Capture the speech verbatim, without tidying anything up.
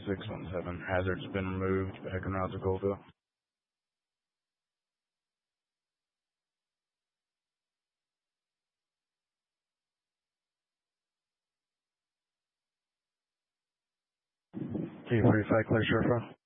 six one seven. Hazard's been removed. Back en route to Colville. T forty-five, clear short front.